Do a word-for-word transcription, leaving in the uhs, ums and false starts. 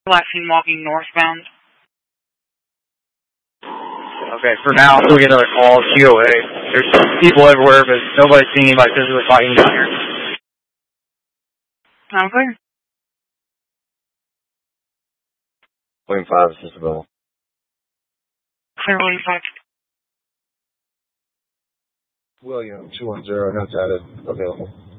Last seen walking northbound. Okay, for now, we'll get another call. G O A. There's people everywhere, but nobody's seen anybody physically fighting down here. Okay. William five, assist available. Clear William five. William two one zero, notes added, available.